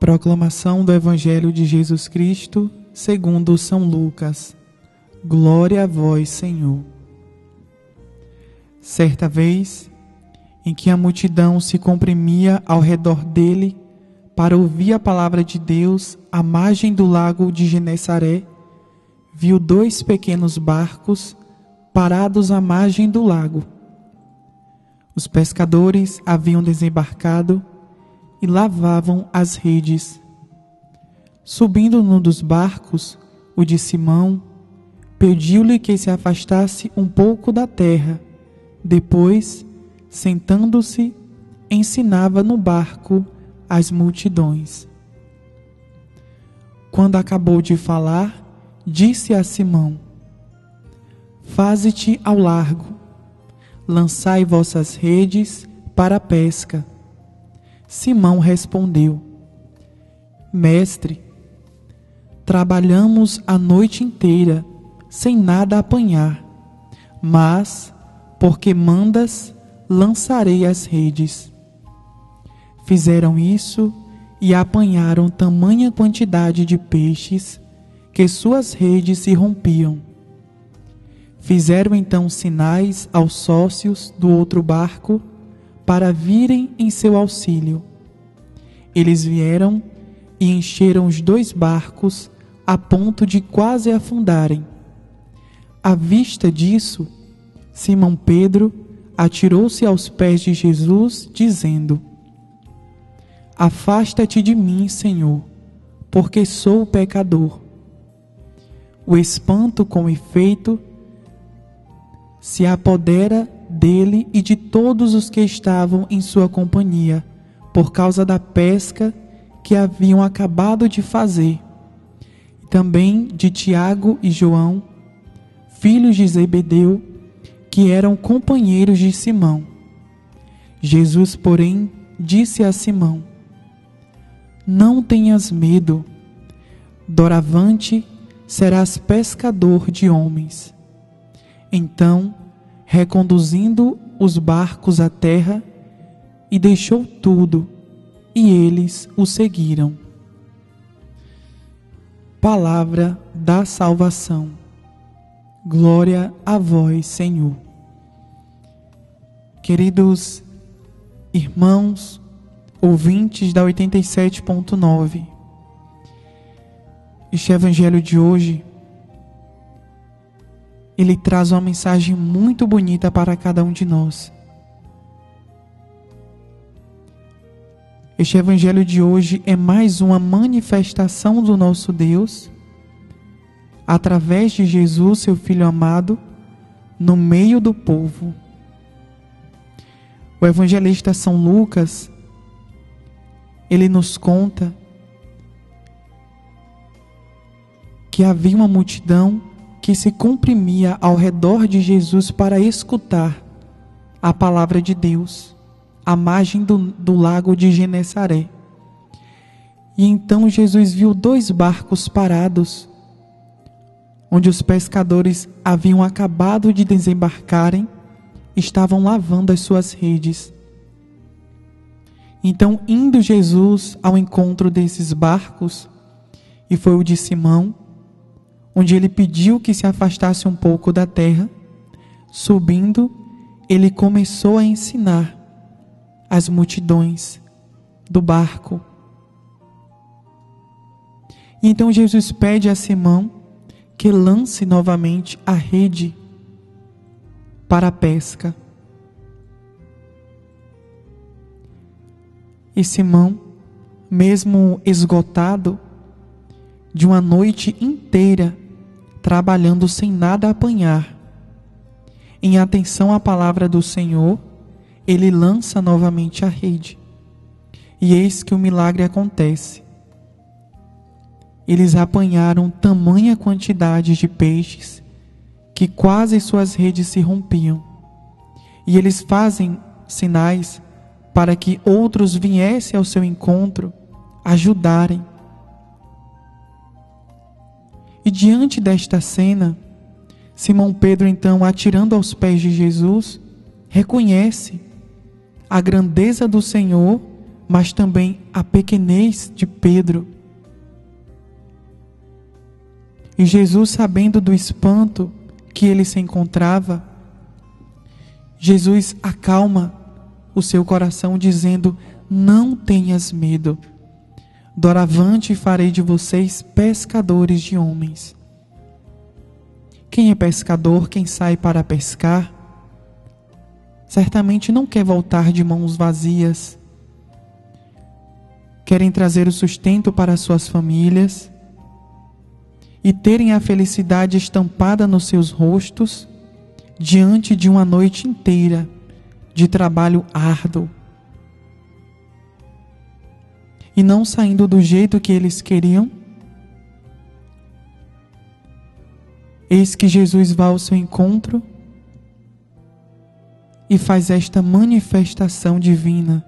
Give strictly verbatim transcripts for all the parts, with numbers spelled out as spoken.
Proclamação do Evangelho de Jesus Cristo, segundo São Lucas. Glória a vós, Senhor. Certa vez, em que a multidão se comprimia ao redor dele para ouvir a palavra de Deus à margem do lago de Genesaré, viu dois pequenos barcos parados à margem do lago. Os pescadores haviam desembarcado e lavavam as redes. Subindo num dos barcos, o de Simão, pediu-lhe que se afastasse um pouco da terra. Depois, sentando-se, ensinava no barco as multidões. Quando acabou de falar, disse a Simão: Faze-te ao largo, lançai vossas redes para a pesca. Simão respondeu: Mestre, trabalhamos a noite inteira sem nada apanhar, mas, porque mandas, lançarei as redes. Fizeram isso e apanharam tamanha quantidade de peixes que suas redes se rompiam. Fizeram então sinais aos sócios do outro barco para virem em seu auxílio. Eles vieram e encheram os dois barcos a ponto de quase afundarem. À vista disso, Simão Pedro atirou-se aos pés de Jesus, dizendo: Afasta-te de mim, Senhor, porque sou pecador. O espanto, com efeito, se apodera dele e de todos os que estavam em sua companhia, por causa da pesca que haviam acabado de fazer. Também de Tiago e João, filhos de Zebedeu, que eram companheiros de Simão. Jesus, porém, disse a Simão: Não tenhas medo, doravante serás pescador de homens. Então, reconduzindo os barcos à terra, e deixou tudo, e eles o seguiram. Palavra da salvação. Glória a vós, Senhor. Queridos irmãos, ouvintes da oitenta e sete ponto nove, este evangelho de hoje, ele traz uma mensagem muito bonita para cada um de nós. Este evangelho de hoje é mais uma manifestação do nosso Deus, através de Jesus, seu Filho amado, no meio do povo. O evangelista São Lucas, ele nos conta que havia uma multidão que se comprimia ao redor de Jesus para escutar a palavra de Deus, à margem do, do lago de Genesaré. E então Jesus viu dois barcos parados, onde os pescadores haviam acabado de desembarcarem, estavam lavando as suas redes. Então, indo Jesus ao encontro desses barcos, e foi o de Simão, onde ele pediu que se afastasse um pouco da terra, subindo, ele começou a ensinar as multidões do barco. E então Jesus pede a Simão que lance novamente a rede para a pesca. E Simão, mesmo esgotado de uma noite inteira, trabalhando sem nada apanhar, em atenção à palavra do Senhor, ele lança novamente a rede. E eis que o milagre acontece. Eles apanharam tamanha quantidade de peixes que quase suas redes se rompiam. E eles fazem sinais para que outros viessem ao seu encontro, ajudarem. E diante desta cena, Simão Pedro, então, atirando aos pés de Jesus, reconhece a grandeza do Senhor, mas também a pequenez de Pedro. E Jesus, sabendo do espanto que ele se encontrava, Jesus acalma o seu coração, dizendo: não tenhas medo, doravante farei de vocês pescadores de homens. Quem é pescador, quem sai para pescar, certamente não quer voltar de mãos vazias. Querem trazer o sustento para suas famílias e terem a felicidade estampada nos seus rostos diante de uma noite inteira de trabalho árduo. E não saindo do jeito que eles queriam, eis que Jesus vai ao seu encontro e faz esta manifestação divina.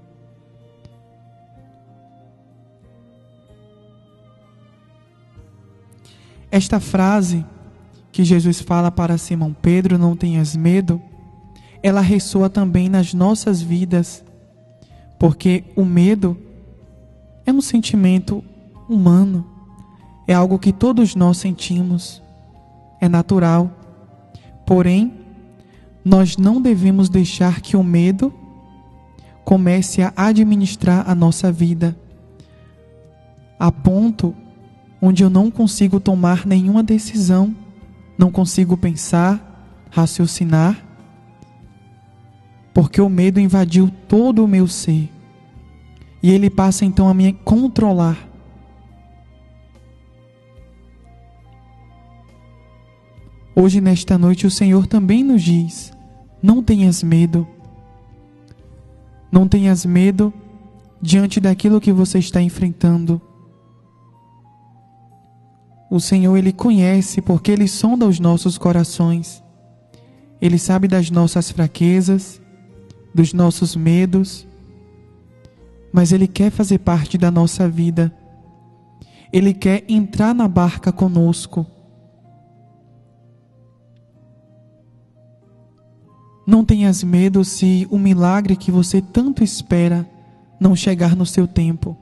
Esta frase que Jesus fala para Simão Pedro, não tenhas medo, ela ressoa também nas nossas vidas, porque o medo é um sentimento humano, é algo que todos nós sentimos, é natural. Porém, nós não devemos deixar que o medo comece a administrar a nossa vida, a ponto onde eu não consigo tomar nenhuma decisão, não consigo pensar, raciocinar, porque o medo invadiu todo o meu ser. E ele passa então a me controlar. Hoje, nesta noite, o Senhor também nos diz: não tenhas medo. Não tenhas medo diante daquilo que você está enfrentando. O Senhor, Ele conhece, porque Ele sonda os nossos corações. Ele sabe das nossas fraquezas, dos nossos medos, mas Ele quer fazer parte da nossa vida. Ele quer entrar na barca conosco. Não tenhas medo se o milagre que você tanto espera não chegar no seu tempo.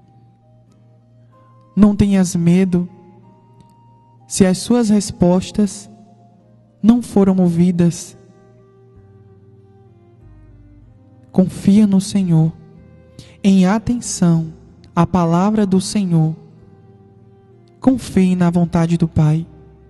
Não tenhas medo se as suas respostas não foram ouvidas. Confia no Senhor, em atenção à palavra do Senhor. Confie na vontade do Pai.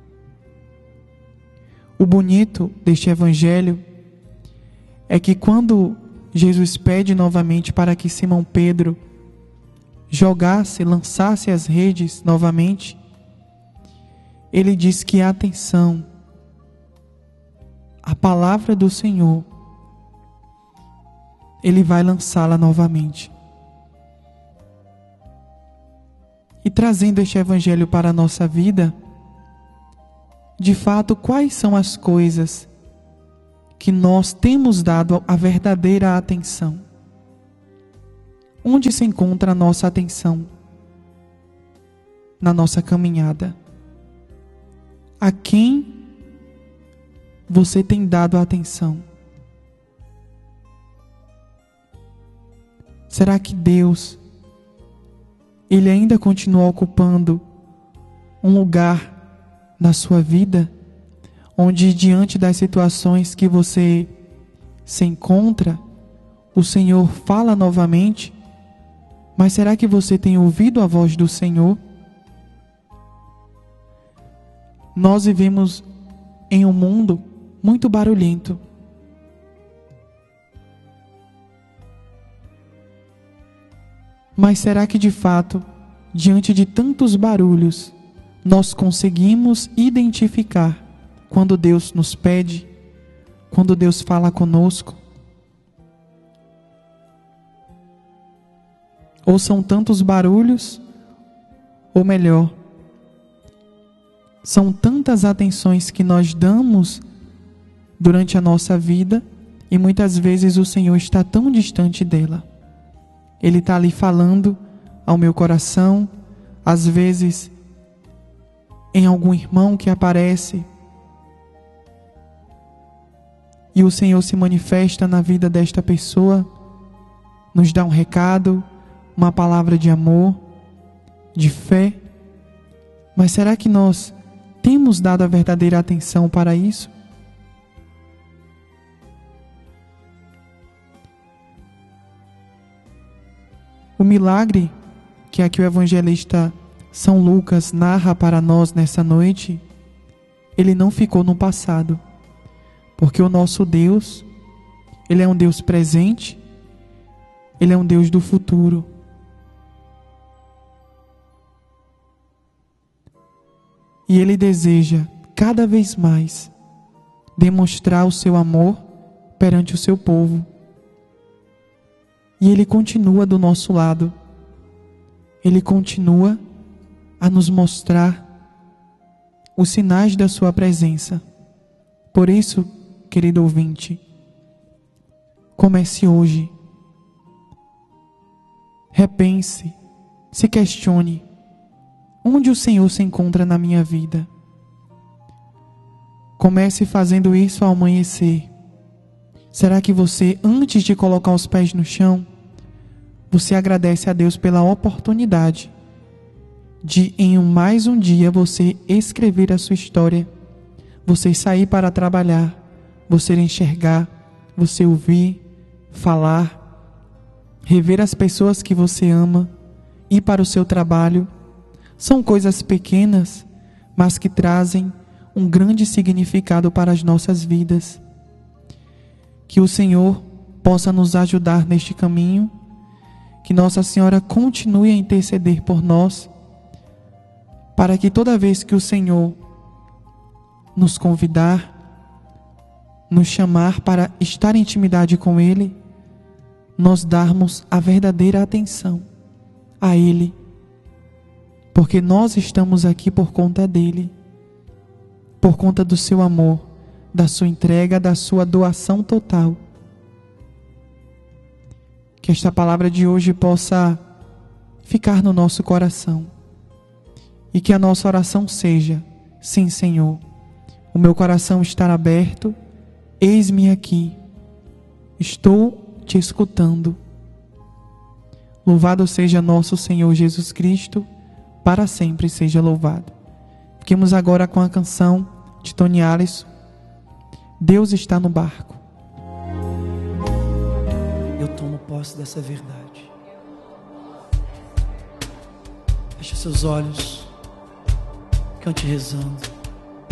O bonito deste evangelho é que quando Jesus pede novamente para que Simão Pedro jogasse, lançasse as redes novamente, ele diz que atenção, a palavra do Senhor, ele vai lançá-la novamente. E trazendo este evangelho para a nossa vida, de fato, quais são as coisas que nós temos dado a verdadeira atenção? Onde se encontra a nossa atenção na nossa caminhada? A quem você tem dado a atenção? Será que Deus, Ele ainda continua ocupando um lugar na sua vida, onde diante das situações que você se encontra, o Senhor fala novamente? Mas será que você tem ouvido a voz do Senhor? Nós vivemos em um mundo muito barulhento. Mas será que de fato, diante de tantos barulhos, nós conseguimos identificar quando Deus nos pede, quando Deus fala conosco? Ou são tantos barulhos, ou melhor, são tantas atenções que nós damos durante a nossa vida e muitas vezes o Senhor está tão distante dela. Ele está ali falando ao meu coração, às vezes em algum irmão que aparece, e o Senhor se manifesta na vida desta pessoa, nos dá um recado, uma palavra de amor, de fé. Mas será que nós temos dado a verdadeira atenção para isso? O milagre que aqui o evangelista São Lucas narra para nós nessa noite, ele não ficou no passado, porque o nosso Deus, Ele é um Deus presente, Ele é um Deus do futuro. E Ele deseja, cada vez mais, demonstrar o seu amor perante o seu povo. E Ele continua do nosso lado. Ele continua a nos mostrar os sinais da sua presença. Por isso, querido ouvinte, comece hoje. Repense, se questione. Onde o Senhor se encontra na minha vida? Comece fazendo isso ao amanhecer. Será que você, antes de colocar os pés no chão, você agradece a Deus pela oportunidade de, em mais um dia, você escrever a sua história, você sair para trabalhar, você enxergar, você ouvir, falar, rever as pessoas que você ama, ir para o seu trabalho? São coisas pequenas, mas que trazem um grande significado para as nossas vidas. Que o Senhor possa nos ajudar neste caminho, que Nossa Senhora continue a interceder por nós, para que toda vez que o Senhor nos convidar, nos chamar para estar em intimidade com Ele, nós darmos a verdadeira atenção a Ele, porque nós estamos aqui por conta dEle, por conta do seu amor, da sua entrega, da sua doação total. Que esta palavra de hoje possa ficar no nosso coração e que a nossa oração seja: sim, Senhor, o meu coração está aberto, eis-me aqui, estou te escutando. Louvado seja nosso Senhor Jesus Cristo, para sempre seja louvado. Fiquemos agora com a canção de Tony Alisson, Deus está no barco. Eu tomo posse dessa verdade. Feche seus olhos, cante rezando.